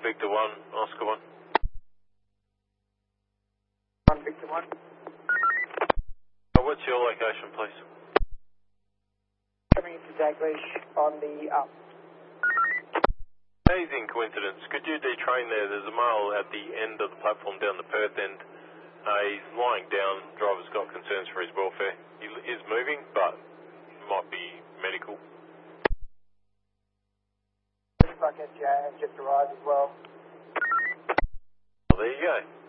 Victor 1, Oscar 1. 1 Victor 1. What's your location, please? Coming into Daglish on the up. Amazing coincidence. Could you detrain there? There's a male at the end of the platform down the Perth end. He's lying down. Driver's got concerns for his welfare. He is moving, but might be medical. Looks like SJ has just arrived as well. Well, there you go.